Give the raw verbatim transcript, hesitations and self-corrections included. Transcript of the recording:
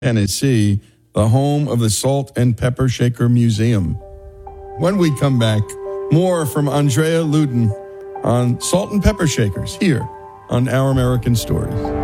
Tennessee, the home of the Salt and Pepper Shaker Museum. When we come back, more from Andrea Luden on salt and pepper shakers here on Our American Stories.